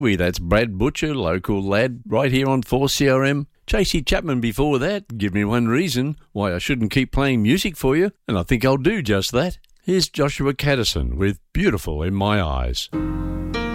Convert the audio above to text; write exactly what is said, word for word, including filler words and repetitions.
We, that's Brad Butcher, local lad, right here on four C R M. Tracy Chapman before that, give me one reason why I shouldn't keep playing music for you, and I think I'll do just that. Here's Joshua Caddison with Beautiful in My Eyes.